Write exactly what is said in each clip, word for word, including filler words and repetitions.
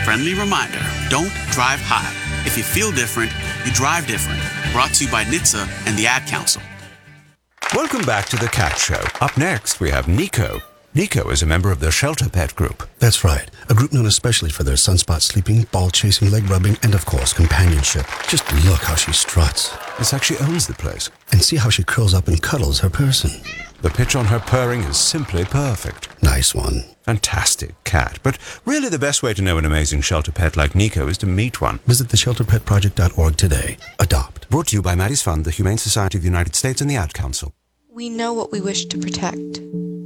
Friendly reminder, don't drive high. If you feel different, you drive different. Brought to you by N H T S A and the Ad Council. Welcome back to The Cat Show. Up next, we have Nico. Nico is a member of the Shelter Pet Group. That's right. A group known especially for their sunspot sleeping, ball chasing, leg rubbing, and of course, companionship. Just look how she struts. It's like she owns the place. And see how she curls up and cuddles her person. The pitch on her purring is simply perfect. Nice one. Fantastic cat. But really the best way to know an amazing shelter pet like Nico is to meet one. Visit the shelter pet project dot org today. Adopt. Brought to you by Maddie's Fund, the Humane Society of the United States, and the Ad Council. We know what we wish to protect.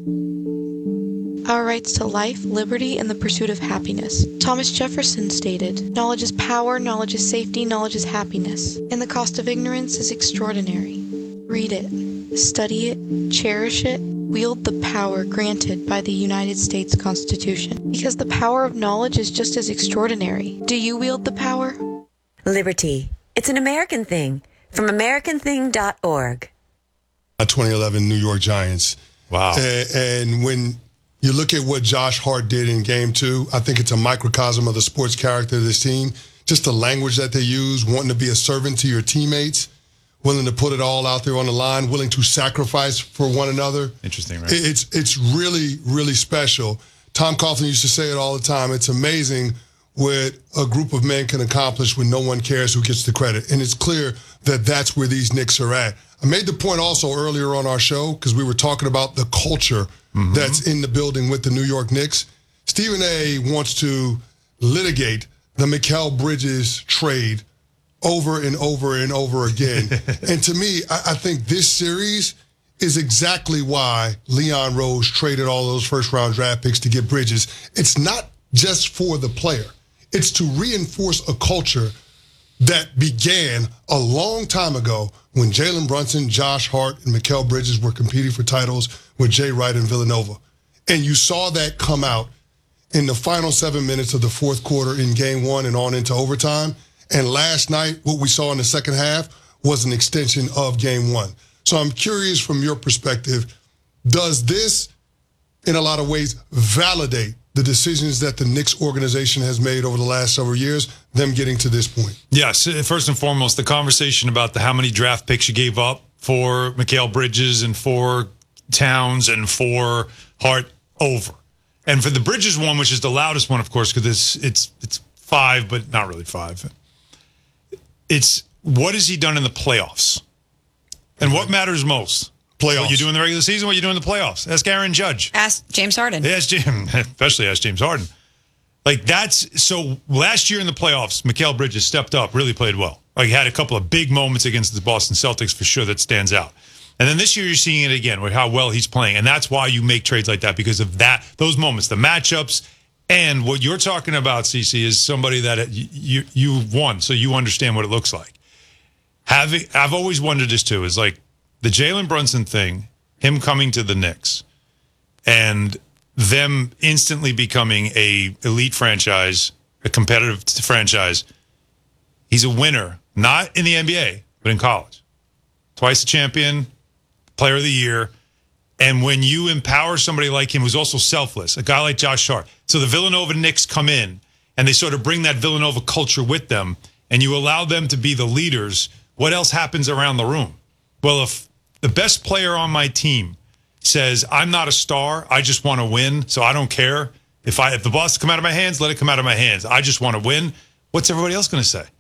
Our rights to life, liberty, and the pursuit of happiness. Thomas Jefferson stated, "Knowledge is power, knowledge is safety, knowledge is happiness, and the cost of ignorance is extraordinary." Read it, study it, cherish it, wield the power granted by the United States Constitution. Because the power of knowledge is just as extraordinary. Do you wield the power? Liberty. It's an American thing. From American thing dot org. twenty eleven New York Giants. Wow. And, and when you look at what Josh Hart did in game two, I think it's a microcosm of the sports character of this team. Just the language that they use, wanting to be a servant to your teammates, willing to put it all out there on the line, willing to sacrifice for one another. Interesting, right? It's, it's really, really special. Tom Coughlin used to say it all the time. It's amazing what a group of men can accomplish when no one cares who gets the credit. And it's clear that that's where these Knicks are at. I made the point also earlier on our show, because we were talking about the culture mm-hmm. that's in the building with the New York Knicks. Stephen A. wants to litigate the Mikal Bridges trade over and over and over again. And to me, I, I think this series is exactly why Leon Rose traded all those first-round draft picks to get Bridges. It's not just for the player. It's to reinforce a culture that began a long time ago when Jalen Brunson, Josh Hart, and Mikal Bridges were competing for titles with Jay Wright and Villanova. And you saw that come out in the final seven minutes of the fourth quarter in game one and on into overtime. And last night, what we saw in the second half was an extension of game one. So I'm curious from your perspective, does this, in a lot of ways, validate the decisions that the Knicks organization has made over the last several years, them getting to this point? Yes, first and foremost, the conversation about the how many draft picks you gave up for Mikal Bridges and for Towns and for Hart, over. And for the Bridges one, which is the loudest one, of course, because it's, it's, it's five, but not really five. It's what has he done in the playoffs? And what matters most? Playoffs. What you do in the regular season, what you do in the playoffs. Ask Aaron Judge. Ask James Harden. Ask James, especially ask James Harden. Like that's so. Last year in the playoffs, Mikal Bridges stepped up, really played well. Like he had a couple of big moments against the Boston Celtics for sure that stands out. And then this year you're seeing it again with how well he's playing, and that's why you make trades like that, because of that, those moments, the matchups, and what you're talking about, Cece, is somebody that you you won, so you understand what it looks like. Having, I've always wondered this too, is like the Jalen Brunson thing, him coming to the Knicks, and them instantly becoming a elite franchise, a competitive franchise. He's a winner, not in the N B A, but in college. Twice a champion, player of the year. And when you empower somebody like him who's also selfless, a guy like Josh Hart, so the Villanova Knicks come in and they sort of bring that Villanova culture with them, and you allow them to be the leaders, what else happens around the room? Well, if the best player on my team says, I'm not a star, I just want to win, so I don't care. If I if the ball has to come out of my hands, let it come out of my hands. I just want to win. What's everybody else going to say?